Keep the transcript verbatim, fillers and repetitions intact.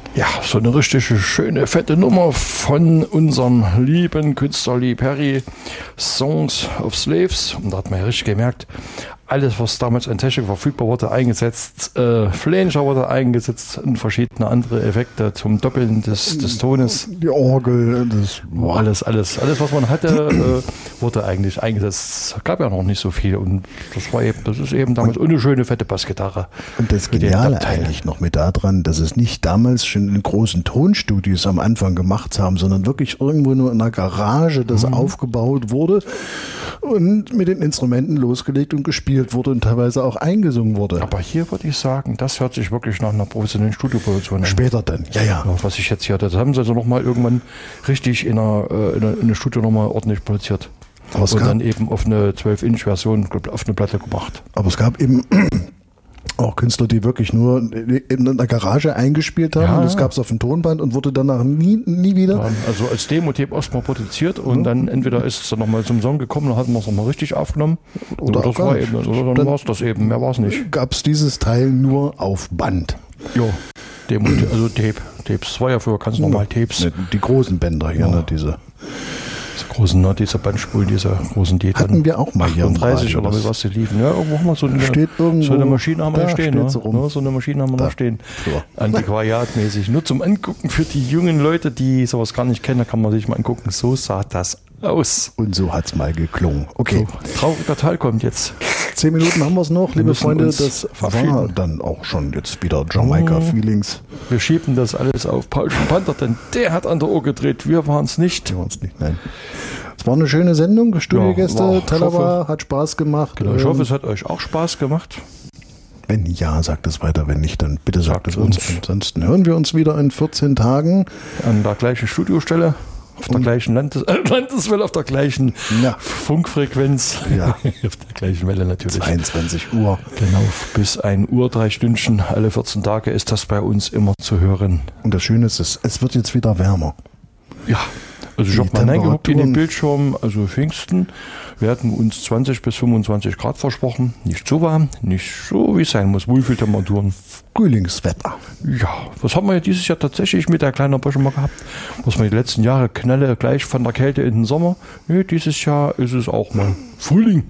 Ja, so eine richtig schöne, fette Nummer von unserem lieben Künstler Lee Perry, Songs of Slaves. Und da hat man ja richtig gemerkt, alles, was damals an Technik verfügbar wurde, eingesetzt. Äh, Flanger wurde eingesetzt und verschiedene andere Effekte zum Doppeln des, des Tones. Die Orgel, das oh, alles, alles, alles, was man hatte, äh, wurde eigentlich eingesetzt. Es gab ja noch nicht so viel und das war eben, das ist eben damals und, eine schöne fette Bassgitarre. Und das Geniale eigentlich noch mit daran, dass es nicht damals schon in großen Tonstudios am Anfang gemacht haben, sondern wirklich irgendwo nur in einer Garage, das mhm. aufgebaut wurde und mit den Instrumenten losgelegt und gespielt wurde und teilweise auch eingesungen wurde. Aber hier würde ich sagen, das hört sich wirklich nach einer professionellen Studioproduktion an. Später dann, ja, ja. ja was ich jetzt hier hatte, das haben sie also nochmal irgendwann richtig in einer, in einer, in einer Studio nochmal ordentlich produziert. Aber und dann eben auf eine zwölf Inch Version auf eine Platte gemacht. Aber es gab eben auch Künstler, die wirklich nur in einer Garage eingespielt haben. Ja. Und das gab es auf dem Tonband und wurde danach nie, nie wieder. Ja, also als Demo-Tape erstmal produziert und ja. dann entweder ist es dann nochmal zum Song gekommen, dann hatten wir es nochmal richtig aufgenommen. Oder, oder das war eben, oder dann war es das eben, mehr war es nicht. Gab es dieses Teil nur auf Band. Ja, Demo, also Tape. Tapes. Das war ja früher ganz normal Tapes. Die großen Bänder hier, ja. ne, diese. Großen, ne, diese Bandspulen, diese großen, die hatten dann wir auch mal hier achtunddreißig oder wie was die liefen. Ja, irgendwo haben wir so eine, steht irgendwo, so eine Maschine haben wir da stehen. Ne? So, rum. so eine Maschine haben wir da. noch stehen. So. Antiquariatmäßig. Nur zum Angucken für die jungen Leute, die sowas gar nicht kennen, da kann man sich mal angucken. So sah das aus. Und so hat es mal geklungen. Okay. So, trauriger Teil kommt jetzt. Zehn Minuten haben wir es noch, liebe Freunde. Das war dann auch schon jetzt wieder Jamaika-Feelings. Wir schieben das alles auf Paul Panther, denn der hat an der Uhr gedreht. Wir waren es nicht. Wir waren es nicht, nein. Es war eine schöne Sendung, Studiogäste, ja, Talaba, hat Spaß gemacht. Genau, ich hoffe, es hat euch auch Spaß gemacht. Wenn ja, sagt es weiter. Wenn nicht, dann bitte sagt, sagt es uns. uns. Ansonsten hören wir uns wieder in vierzehn Tagen. An der gleichen Studiostelle, auf der gleichen Landes äh, Landeswelle, auf der gleichen ja. Funkfrequenz. Ja. Auf der gleichen Welle natürlich. zweiundzwanzig Uhr. Genau, bis ein Uhr, drei Stündchen, alle vierzehn Tage ist das bei uns immer zu hören. Und das Schöne ist, es wird jetzt wieder wärmer. Ja. Also ich habe mal reingeguckt in den Bildschirm, also Pfingsten, wir hatten uns zwanzig bis fünfundzwanzig Grad versprochen, nicht so warm, nicht so wie es sein muss, Wohlfühltemperaturen. Frühlingswetter. Ja, was haben wir ja dieses Jahr tatsächlich mit der kleinen Brüche mal gehabt, was wir die letzten Jahre knalle gleich von der Kälte in den Sommer, nee, dieses Jahr ist es auch mal Frühling.